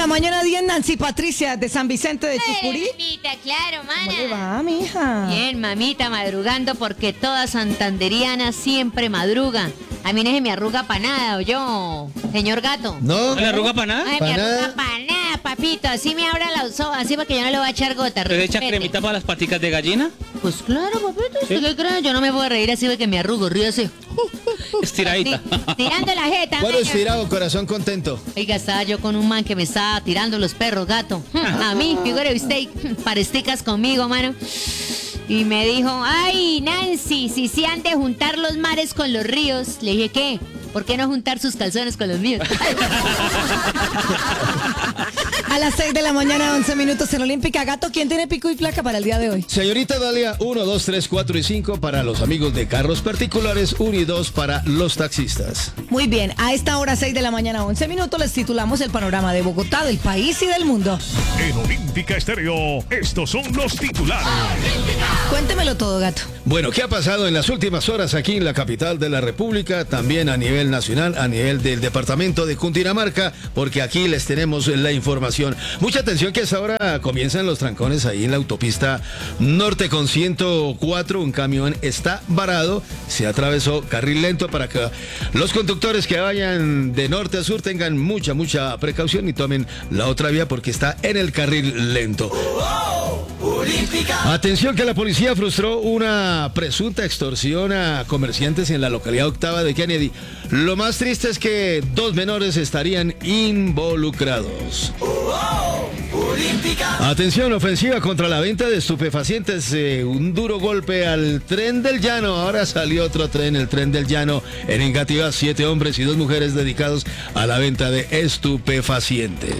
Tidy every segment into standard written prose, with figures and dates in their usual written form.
mañana, 10, Nancy Patricia de San Vicente de Chucurí. Mamita, claro, mana. ¿Cómo le va, mija? Bien, mamita, madrugando porque toda santanderiana siempre madruga. A mí no se me arruga para nada, yo, señor gato. ¿No? ¿No le arruga para No nada? se me arruga para nada, papito. Así me abra la ojos, así porque yo no le voy a echar gota. ¿Le echa respete. cremita para las paticas de gallina? Pues claro, papito, ¿usted ¿Sí? qué cree? Yo no me puedo reír así porque me arrugo, río así. Estiradita. Tirando la jeta. Bueno, maña. estirado, corazón contento. Oiga, estaba yo con un man que me estaba tirando los perros, gato. A mí, figure usted, paresticas conmigo, mano. Y me dijo, ay, Nancy, si se han de juntar los mares con los ríos. Le dije, ¿qué? ¿Por qué no juntar sus calzones con los míos? A las 6 de la mañana, 11 minutos en Olímpica. Gato, ¿quién tiene pico y placa para el día de hoy? Señorita Dalia, 1, 2, 3, 4 y 5 para los amigos de carros particulares, 1 y 2 para los taxistas. Muy bien, a esta hora, 6 de la mañana, 11 minutos, les titulamos el panorama de Bogotá, del país y del mundo. En Olímpica Estéreo, estos son los titulares. Cuéntemelo todo, gato. Bueno, ¿qué ha pasado en las últimas horas aquí en la capital de la República? También a nivel nacional, a nivel del departamento de Cundinamarca, porque aquí les tenemos la información. Mucha atención que a esa hora comienzan los trancones ahí en la autopista norte con 104. Un camión está varado, se atravesó carril lento para que los conductores que vayan de norte a sur tengan mucha precaución y tomen la otra vía porque está en el carril lento. Atención que la policía frustró una presunta extorsión a comerciantes en la localidad octava de Kennedy. Lo más triste es que 2 menores estarían involucrados. Atención, ofensiva contra la venta de estupefacientes, un duro golpe al Tren del Llano. Ahora salió otro tren, el Tren del Llano, en Engativá, 7 hombres y 2 mujeres dedicados a la venta de estupefacientes.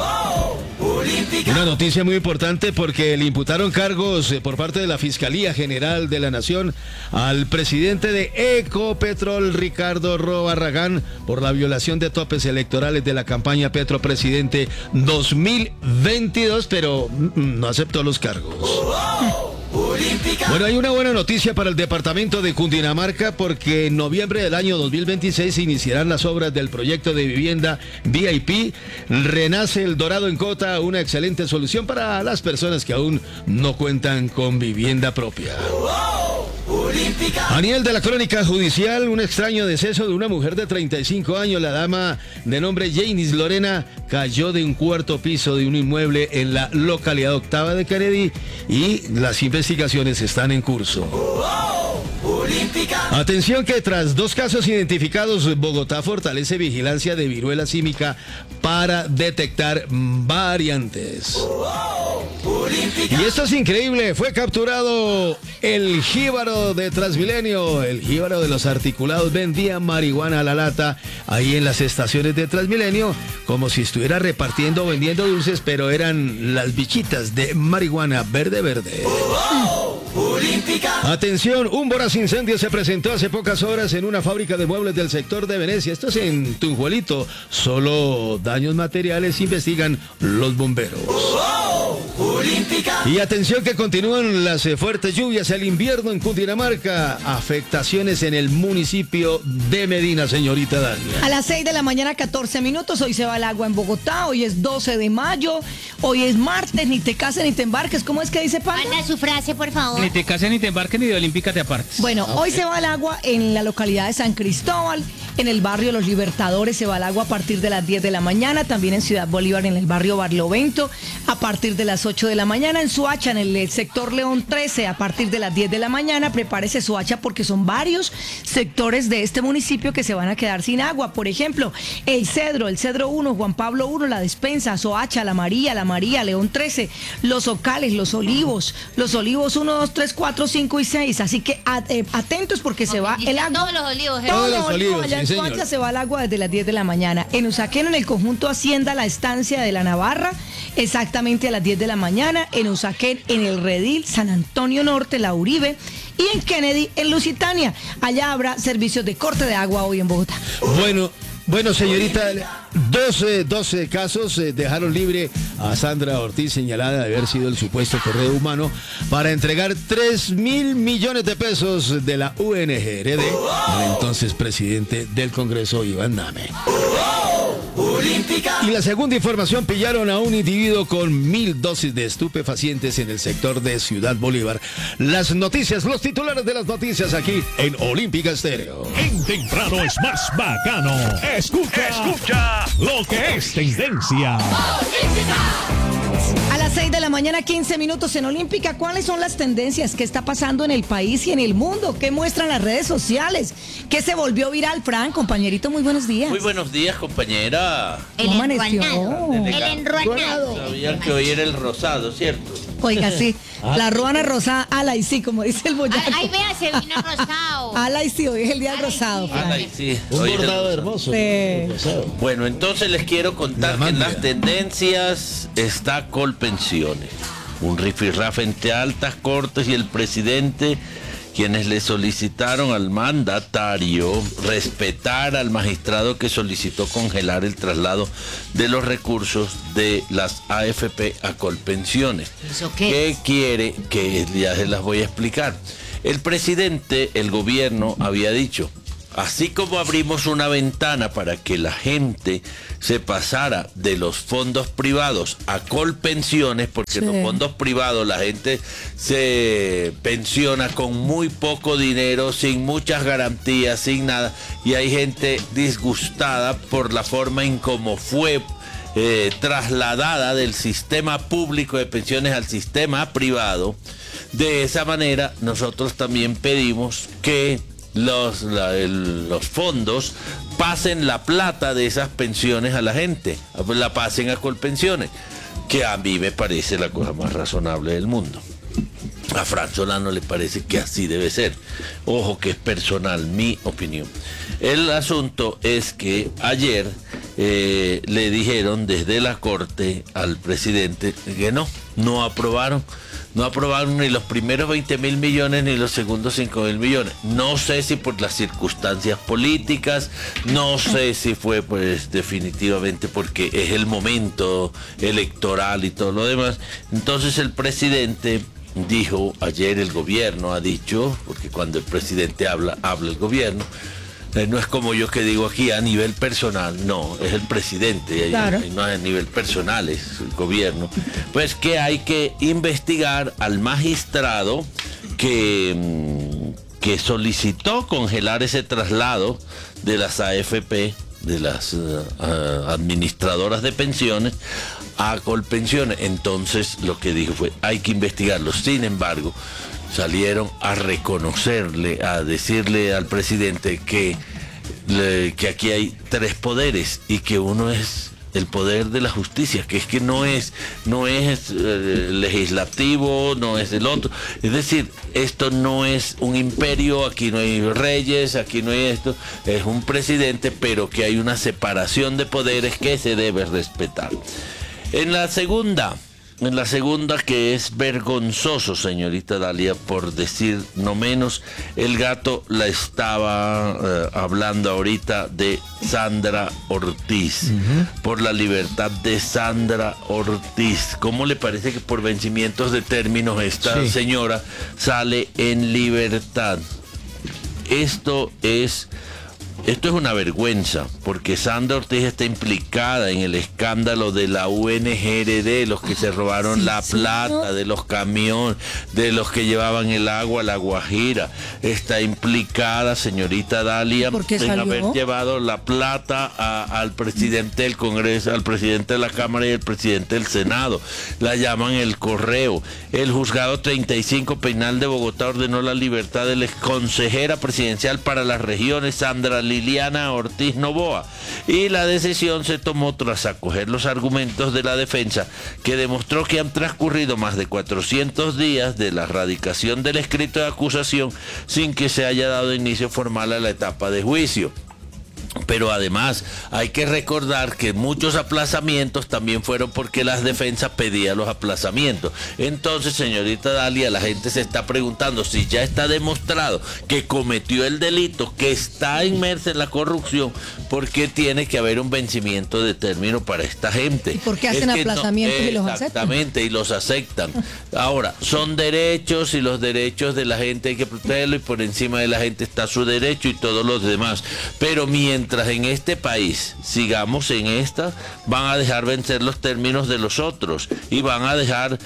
Una noticia muy importante porque le imputaron cargos por parte de la Fiscalía General de la Nación al presidente de Ecopetrol, Ricardo Barragán, por la violación de topes electorales de la campaña Petro Presidente 2022, pero no aceptó los cargos. Bueno, hay una buena noticia para el departamento de Cundinamarca porque en noviembre del año 2026 se iniciarán las obras del proyecto de vivienda VIP. Renace el Dorado en Cota, una excelente solución para las personas que aún no cuentan con vivienda propia. A nivel de la crónica judicial, un extraño deceso de una mujer de 35 años, la dama de nombre Janice Lorena, cayó de un 4º piso de un inmueble en la localidad octava de Kennedy y las investigaciones están en curso. Atención que tras 2 casos identificados, Bogotá fortalece vigilancia de viruela símica para detectar variantes. Y esto es increíble, fue capturado el jíbaro de Transmilenio, el jíbaro de los articulados, vendía marihuana a la lata ahí en las estaciones de Transmilenio, como si estuviera repartiendo o vendiendo dulces, pero eran las bichitas de marihuana verde. Atención, un voraz incendio se presentó hace pocas horas en una fábrica de muebles del sector de Venecia. Esto es en Tunjuelito. Solo daños materiales investigan los bomberos. Y atención que continúan las fuertes lluvias, el invierno en Cundinamarca, afectaciones en el municipio de Medina, señorita Dalia. A las 6 de la mañana, 14 minutos, hoy se va el agua en Bogotá, hoy es 12 de mayo, hoy es martes, ni te cases ni te embarques, ¿cómo es que dice Pablo? Manda su frase, por favor. Ni te cases ni te embarques ni de Olímpica te apartes. Bueno, hoy se va el agua en la localidad de San Cristóbal, en el barrio Los Libertadores se va el agua a partir de las 10 de la mañana, también en Ciudad Bolívar, en el barrio Barlovento, a partir de las 8 de la mañana, en Soacha, en el sector León 13, a partir de las 10 de la mañana, prepárese Soacha porque son varios sectores de este municipio que se van a quedar sin agua. Por ejemplo, el Cedro 1, Juan Pablo 1, La Despensa, Soacha, La María, León 13, Los Ocales, Los Olivos 1, 2, 3, 4, 5 y 6. Así que atentos porque se va el agua. Todos los olivos, Todos los los olivos, olivos, allá en sí, señor. Soacha se va el agua desde las 10 de la mañana. En Usaquén, en el conjunto Hacienda La Estancia de la Navarra, exactamente a las 10 de la mañana. En Usaquén, en el Redil, San Antonio Norte, La Uribe. Y en Kennedy, en Lusitania. Allá habrá servicios de corte de agua hoy en Bogotá. Bueno, señorita, 12 casos dejaron libre a Sandra Ortiz, señalada de haber sido el supuesto correo humano para entregar 3.000 millones de pesos de la UNGRD al entonces presidente del Congreso, Iván Name. Y la segunda información, pillaron a un individuo con 1000 dosis de estupefacientes en el sector de Ciudad Bolívar. Las noticias, los titulares de las noticias aquí en Olímpica Estéreo. En temprano es más bacano. Escucha lo que es tendencia. A las 6 de la mañana, 15 minutos en Olímpica. ¿Cuáles son las tendencias? ¿Qué está pasando en el país y en el mundo? ¿Qué muestran las redes sociales? ¿Qué se volvió viral, Fran? Compañerito, muy buenos días. Muy buenos días, compañera. El ¿Cómo amaneció? enruanado. El enruanado. Sabían que hoy era el rosado, ¿cierto? Oiga, sí. La ruana rosada, ala y sí, como dice el boyaco. Ay, vea, se vino rosado. Ala y sí, hoy es el día del Ala y rosado, sí. Fran. Ay, sí. Un hoy es el bordado rosado. hermoso. Sí. Bueno, entonces les quiero contar La que en manga. las tendencias está Colpensiones. Un rifirrafe entre altas cortes y el presidente, quienes le solicitaron al mandatario respetar al magistrado que solicitó congelar el traslado de los recursos de las AFP a Colpensiones. ¿Eso qué? ¿Qué quiere? Que ya se las voy a explicar. El presidente, el gobierno había dicho, así como abrimos una ventana para que la gente se pasara de los fondos privados a Colpensiones, porque en los fondos privados la gente se pensiona con muy poco dinero, sin muchas garantías, sin nada, y hay gente disgustada por la forma en cómo fue trasladada del sistema público de pensiones al sistema privado. De esa manera nosotros también pedimos que los fondos pasen la plata de esas pensiones a la gente, la pasen a Colpensiones, que a mí me parece la cosa más razonable del mundo. A Fran Solano le parece que así debe ser. Ojo que es personal, mi opinión. El asunto es que ayer le dijeron desde la corte al presidente que no aprobaron ni los primeros 20.000 millones ni los segundos 5.000 millones. No sé si por las circunstancias políticas, no sé si fue pues definitivamente porque es el momento electoral y todo lo demás. Entonces el presidente dijo, ayer el gobierno ha dicho, porque cuando el presidente habla el gobierno, no es como yo que digo aquí a nivel personal, no, es el presidente, Claro. no a nivel personal, es el gobierno. Pues que hay que investigar al magistrado que solicitó congelar ese traslado de las AFP, de las administradoras de pensiones, a Colpensiones. Entonces lo que dijo fue, hay que investigarlo. Sin embargo, salieron a reconocerle, a decirle al presidente que aquí hay tres poderes y que uno es el poder de la justicia, que es que no es legislativo, no es el otro. Es decir, esto no es un imperio, aquí no hay reyes, aquí no hay esto, es un presidente, pero que hay una separación de poderes que se debe respetar. En la segunda, que es vergonzoso, señorita Dalia, por decir no menos, el gato la estaba hablando ahorita de Sandra Ortiz, por la libertad de Sandra Ortiz. ¿Cómo le parece que por vencimientos de términos esta señora sale en libertad? Esto es una vergüenza, porque Sandra Ortiz está implicada en el escándalo de la UNGRD, los que se robaron la plata de los camiones, de los que llevaban el agua a La Guajira. Está implicada, señorita Dalia, en haber llevado la plata al presidente del Congreso, al presidente de la Cámara y al presidente del Senado. La llaman el correo. El juzgado 35 penal de Bogotá ordenó la libertad de la exconsejera presidencial para las regiones, Sandra Liliana Ortiz Novoa, y la decisión se tomó tras acoger los argumentos de la defensa, que demostró que han transcurrido más de 400 días de la erradicación del escrito de acusación sin que se haya dado inicio formal a la etapa de juicio. Pero además hay que recordar que muchos aplazamientos también fueron porque las defensas pedían los aplazamientos. Entonces, señorita Dalia, la gente se está preguntando si ya está demostrado que cometió el delito, que está inmersa en la corrupción, ¿por qué tiene que haber un vencimiento de término para esta gente? ¿Y por qué hacen aplazamientos y los aceptan? Exactamente, y los aceptan. Ahora, son derechos y los derechos de la gente hay que protegerlos, y por encima de la gente está su derecho y todos los demás. Pero mientras mientras en este país sigamos en esta, van a dejar vencer los términos de los otros y van a dejar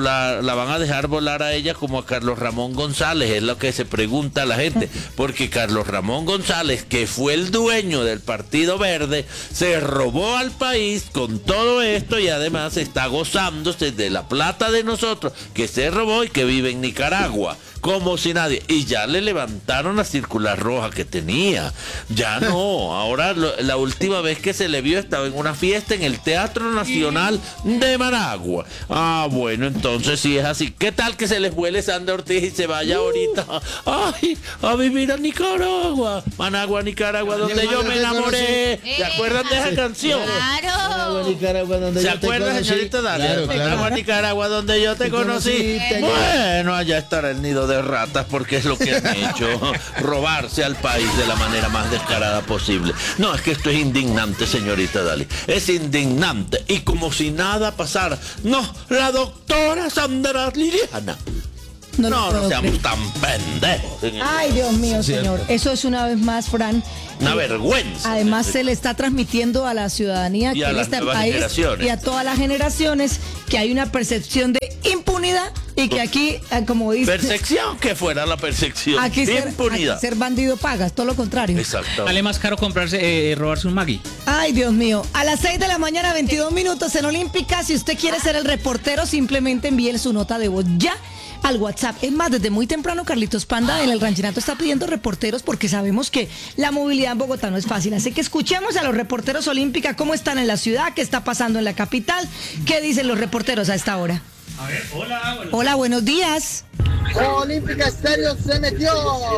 volar a ella como a Carlos Ramón González, es lo que se pregunta la gente, porque Carlos Ramón González, que fue el dueño del Partido Verde, se robó al país con todo esto y además está gozándose de la plata de nosotros que se robó y que vive en Nicaragua como si nadie, y ya le levantaron la circular roja que tenía. Ya no, ahora la última vez que se le vio estaba en una fiesta en el Teatro Nacional de Managua. Ah, bueno, entonces si es así, ¿qué tal que se les vuele Sandra Ortiz y se vaya ahorita a vivir a Nicaragua? Managua, Nicaragua, donde yo me enamoré. ¿Se acuerdan de esa canción? Claro. ¿Se acuerdan, señorita Dalia? Claro, claro. Managua, Nicaragua, donde yo te conocí. Bueno, allá estará el nido de ratas, porque es lo que han hecho, robarse al país de la manera más descarada posible. No, es que esto es indignante, señorita Dali, es indignante, y como si nada pasara. No, la doctora Sandra Liliana. No seamos tan pendejos. Ay, Dios mío, señor. Eso es una vez más, Fran. Una vergüenza. Además, se le está transmitiendo a la ciudadanía Y que a en las este nuevas país generaciones. y a todas las generaciones que hay una percepción de impunidad y que aquí, como dice, Percepción, que fuera la percepción. aquí Impunidad. ser bandido pagas, todo lo contrario. Exacto. Vale más caro robarse un Maggi. Ay, Dios mío. A las 6 de la mañana, 22 minutos en Olímpica. Si usted quiere ser el reportero, simplemente envíe su nota de voz ya al WhatsApp. Es más, desde muy temprano Carlitos Panda en el Ranchinato está pidiendo reporteros porque sabemos que la movilidad en Bogotá no es fácil. Así que escuchemos a los reporteros Olímpica cómo están en la ciudad, qué está pasando en la capital, qué dicen los reporteros a esta hora. A ver, hola. Hola, buenos días. Olímpica Estéreo se metió.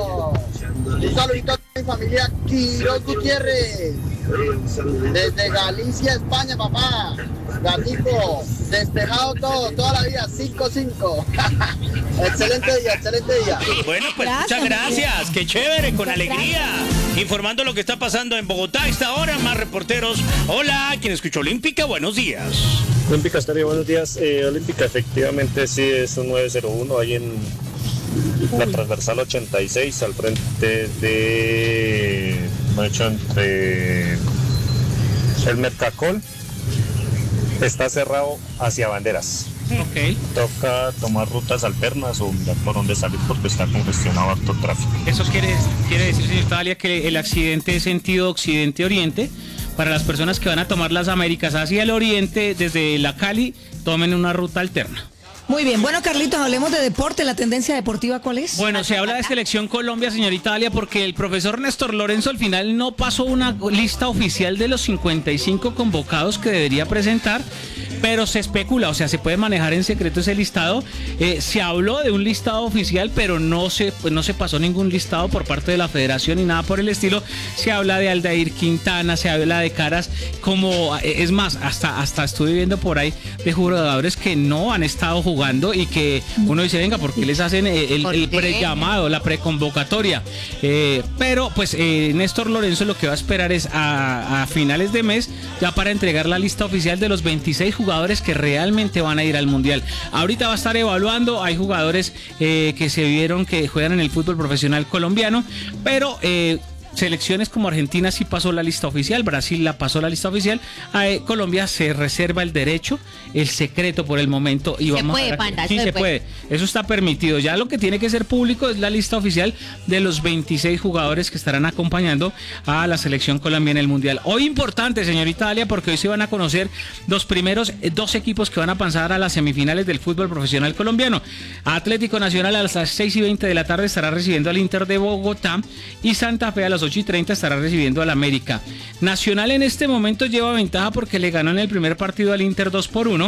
Un saludito a mi familia Quiroz Gutiérrez. Desde Galicia, España, papá. Gatico, despejado todo, toda la vida, 5-5. Excelente día. Bueno, pues Gracias, muchas gracias. Qué chévere, con alegría. Informando lo que está pasando en Bogotá a esta hora, más reporteros. Hola, quien escuchó Olímpica, buenos días. Olímpica Estéreo, buenos días. Olímpica, efectivamente sí es un 901 ahí en la transversal 86 al frente de entre el Mercacol. Está cerrado hacia Banderas. Ok. Toca tomar rutas alternas o mirar por dónde salir porque está congestionado harto tráfico. Eso quiere decir, señor Talia, que el accidente es sentido occidente-oriente. Para las personas que van a tomar las Américas hacia el oriente, desde la Cali, tomen una ruta alterna. Muy bien, bueno, Carlitos, hablemos de deporte. ¿La tendencia deportiva cuál es? Bueno, se habla de Selección Colombia, señorita Dalia, porque el profesor Néstor Lorenzo al final no pasó una lista oficial de los 55 convocados que debería presentar, pero se especula, o sea, se puede manejar en secreto ese listado. Se habló de un listado oficial, pero no se pasó ningún listado por parte de la federación ni nada por el estilo. Se habla de Aldair Quintana, se habla de caras como, es más, hasta estuve viendo por ahí de jugadores que no han estado jugando y que uno dice, venga, ¿por qué les hacen el pre-llamado, la preconvocatoria? Pero pues Néstor Lorenzo lo que va a esperar es a finales de mes ya para entregar la lista oficial de los 26 jugadores que realmente van a ir al Mundial. Ahorita va a estar evaluando, hay jugadores que se vieron que juegan en el fútbol profesional colombiano, pero selecciones como Argentina sí pasó la lista oficial, Brasil la pasó la lista oficial, Colombia se reserva el derecho, el secreto por el momento. Y vamos puede, a ver, Panda, sí se puede, eso está permitido. Ya lo que tiene que ser público es la lista oficial de los 26 jugadores que estarán acompañando a la selección colombiana en el Mundial. Hoy importante, señorita Dalia, porque hoy se van a conocer los primeros dos equipos que van a pasar a las semifinales del fútbol profesional colombiano. Atlético Nacional a las 6:20 de la tarde estará recibiendo al Inter de Bogotá y Santa Fe a las 8:30 estará recibiendo al América. Nacional en este momento lleva ventaja porque le ganó en el primer partido al Inter 2-1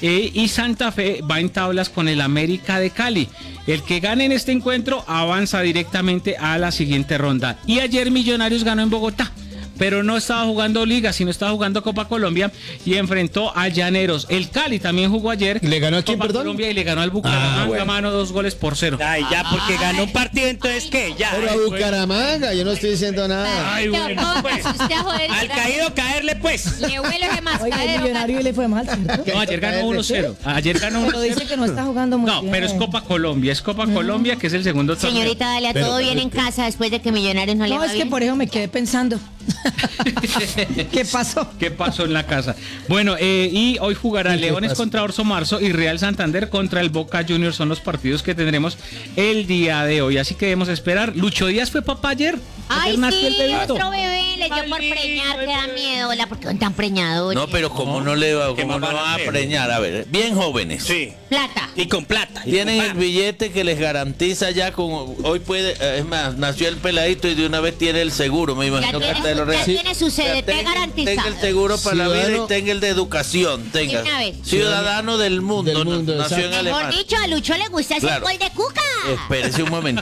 y Santa Fe va en tablas con el América de Cali. El que gane en este encuentro avanza directamente a la siguiente ronda. Y ayer Millonarios ganó en Bogotá, pero no estaba jugando Liga, sino estaba jugando Copa Colombia y enfrentó a Llaneros. El Cali también jugó ayer. ¿Le ganó a quién, Copa perdón? Colombia y le ganó al Bucaramanga, bueno. a mano 2-0. Ay, ya, porque ganó un partido, entonces, ¿qué? Ya. Pero a Bucaramanga, yo no estoy diciendo nada. Ay, bueno, pues. Usted a joder, Al caído caerle, pues. le huele ese Oiga, el mascadero. Millonario le fue mal, ¿cierto? No, ayer ganó 1-0. Ayer ganó 1-0. Pero dice que no está jugando muy No, bien. pero es Copa Colombia, que es el segundo torneo. Señorita Dalia, Pero- ¿todo bien en casa después de que Millonarios no le No, va es que bien? por eso me quedé pensando. ¿Qué pasó? ¿Qué pasó en la casa? Bueno, y hoy jugarán Leones contra Orso Marzo y Real Santander contra el Boca Juniors. Son los partidos que tendremos el día de hoy. Así que debemos esperar. Lucho Díaz fue papá ayer. Ay, Ayer nació el sí, bebito. otro bebé le dio por preñar, que da miedo. ¿Por qué son tan preñadores? No, pero como no le va, ¿Qué como más no van a va a hacer? preñar, a ver, bien jóvenes. Sí. Plata. Y con plata. y Tienen con el pan. billete que les garantiza ya con hoy puede, es más, nació el peladito y de una vez tiene el seguro, me imagino que hasta lo Ya tiene su CDT tenga garantizado. el seguro para la vida Ciudadano- y tenga el de educación, tenga. una vez. Ciudadano del mundo, Del mundo, nació en exacto. Mejor Alemania. dicho, a Lucho le gusta hacer Claro. gol de cuca. Espérese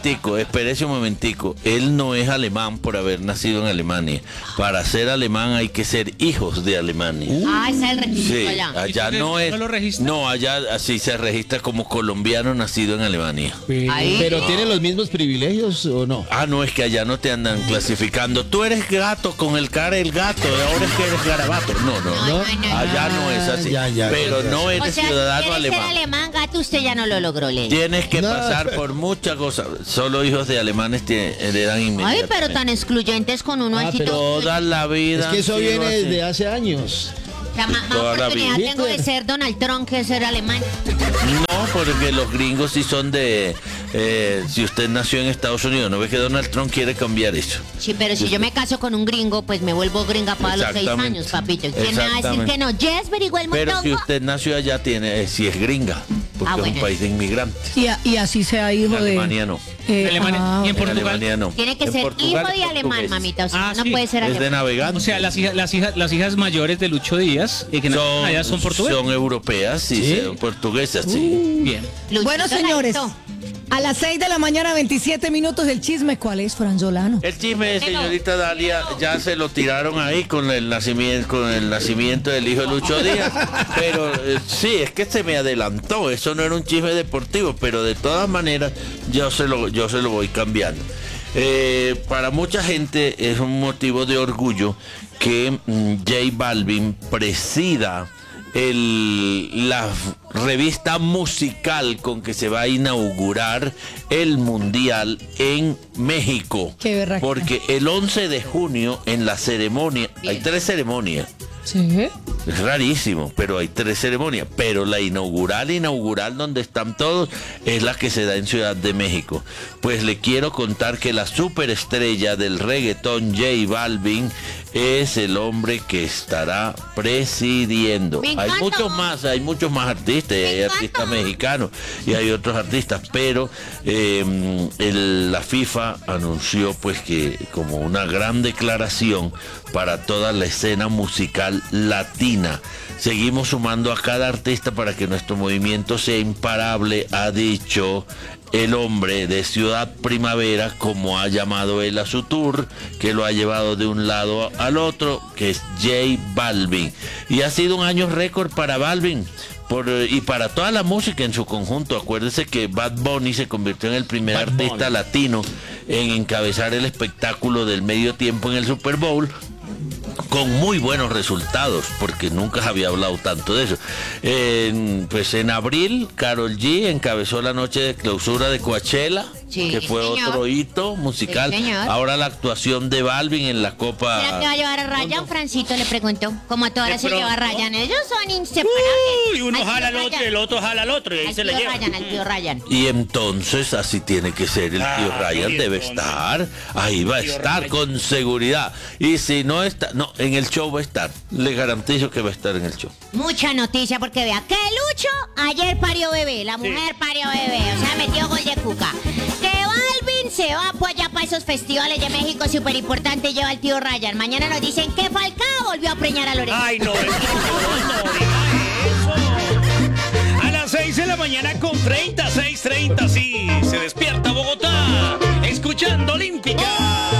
un momentico. Él no es alemán por haber nacido en Alemania. Para ser alemán hay que ser hijos de Alemania. Ah, ese es el requisito Sí, allá. allá ¿Y no es. no lo registra? No, allá así se registra como colombiano nacido en Alemania. Ahí. ¿Pero tiene los mismos privilegios o no? Ah, no, es que allá no te andan clasificando. Tú eres gato con el cara del gato, y ahora es que eres garabato. No, no, No, no, no. allá no es así. Ya, Pero no O eres sea, si ciudadano quieres ser alemán. alemán, gato, usted ya no lo logró, Len. Tienes que No. pasar por muchas cosas. Solo hijos de alemanes heredan Ay, inmediatamente. pero tan excluyentes con uno Ah, así pero todo. Toda la vida. Es que eso han sido viene así. desde hace años. O sea, más toda la oportunidad vida. tengo de ser Donald Trump que ser alemán. No, porque los gringos sí son de... si usted nació en Estados Unidos, ¿no ve que Donald Trump quiere cambiar eso? Sí, pero si yo me caso con un gringo, pues me vuelvo gringa para los 6 Exactamente. años, papito. ¿Quién me va a decir Exactamente. que no? Yes, averigüe el Pero si mondongo. usted nació allá, tiene, si es gringa, porque es un bueno. país de inmigrantes. Y así sea hijo En de... Alemania no. Alemania. ¿Y en En Portugal? Alemania no. Tiene que En ser Portugal hijo es de alemán, portugués. mamita. O sea, Ah, no sí. puede ser Es de alemán. navegante. O sea, las hijas mayores de Lucho Díaz, que nacieron allá son portuguesas. Son europeas, sí, ¿Sí? son portuguesas, sí. Bien. Luchito Bueno, señores, Ladito. a las 6 de la mañana, 27 minutos, el chisme. ¿Cuál es, Franzolano? El chisme de señorita Dalia ya se lo tiraron ahí con el nacimiento del hijo de Lucho Díaz. Pero sí, es que se me adelantó. Eso no era un chisme deportivo, pero de todas maneras yo se lo voy cambiando. Para mucha gente es un motivo de orgullo que J Balvin presida la revista musical con que se va a inaugurar el Mundial en México. Qué berraca. Porque el 11 de junio en la ceremonia, hay 3 ceremonias. Sí. Es rarísimo, pero hay 3 ceremonias. Pero la inaugural donde están todos es la que se da en Ciudad de México. Pues le quiero contar que la superestrella del reggaetón J Balvin es el hombre que estará presidiendo. Me Hay encanta. muchos más artistas, y hay encanta. artistas mexicanos y hay otros artistas, pero la FIFA anunció pues que como una gran declaración para toda la escena musical latina. Seguimos sumando a cada artista para que nuestro movimiento sea imparable, ha dicho el hombre de Ciudad Primavera, como ha llamado él a su tour, que lo ha llevado de un lado al otro, que es J Balvin. Y ha sido un año récord para Balvin. Y para toda la música en su conjunto. Acuérdese que Bad Bunny se convirtió en el primer artista latino en encabezar el espectáculo del medio tiempo en el Super Bowl, con muy buenos resultados, porque nunca había hablado tanto de eso. Pues en abril, Karol G encabezó la noche de clausura de Coachella, Sí, que fue señor. otro hito musical. Sí, señor. Ahora la actuación de Balvin en la Copa... ¿Será que va a llevar a Ryan? Francito le preguntó. Como a todas ¿De las se pronto? lleva a Ryan. Ellos son inseparables. Uy, uno Al tío jala al otro Ryan. y el otro jala al otro y ahí Al se le tío lleva. Ryan, al tío Ryan. Y entonces así tiene que ser, el tío Ryan y debe entonces, estar, ahí va a tío estar Ryan. con seguridad. Y si no está, no, en el show va a estar, le garantizo que va a estar en el show. Mucha noticia porque vea que Lucho ayer parió bebé, la mujer parió bebé, o sea, metió gol de cuca. Que Balvin se va pues allá para esos festivales de México súper importante, lleva al tío Ryan. Mañana nos dicen que Falcao volvió a preñar a Lorenzo. Ay, no, no diga eso. A las 6 de la mañana con 30, 6:30, sí, se despierta Bogotá, escuchando Olímpica.